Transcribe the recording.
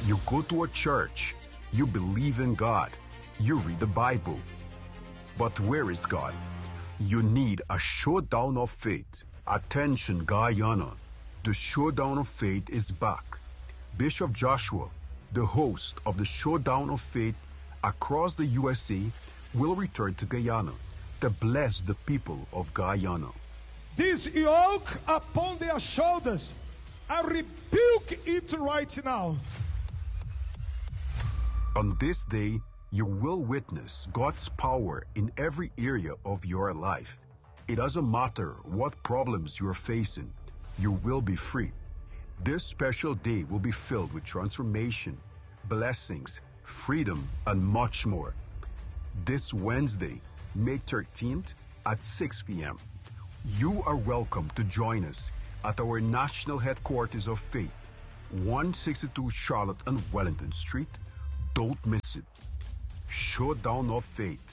You go to a church, you believe in God, you read the Bible. But where is God? You need a showdown of faith. Attention, Guyana. The showdown of faith is back. Bishop Joshua, the host of the showdown of faith across the USA, will return to Guyana to bless the people of Guyana. This yoke upon their shoulders, I rebuke it right now. On this day, you will witness God's power in every area of your life. It doesn't matter what problems you're facing, you will be free. This special day will be filled with transformation, blessings, freedom, and much more. This Wednesday, May 13th at 6 p.m., you are welcome to join us at our national headquarters of faith, 162 Charlotte and Wellington Street. Don't miss it. Showdown of Faith.